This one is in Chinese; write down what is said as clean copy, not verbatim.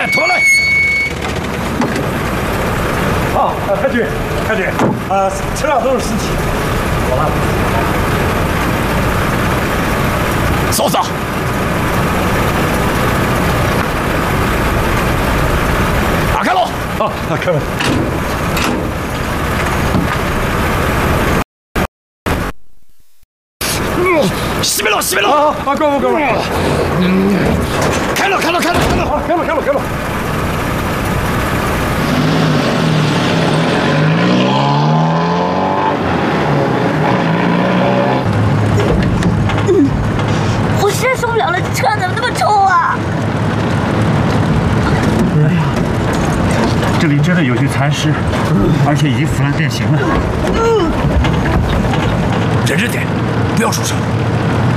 来，拖来！ 好，太君，车上都是尸体，走了。 搜查。打开喽！ 好，开门。 熄灭了，熄灭了！ 好，够了。 开了！ 好，开了。 我实在受不了了，这车上怎么那么臭啊！ 哎呀，这里真的有具残尸，而且已经腐烂变形了。 忍着点，不要出声。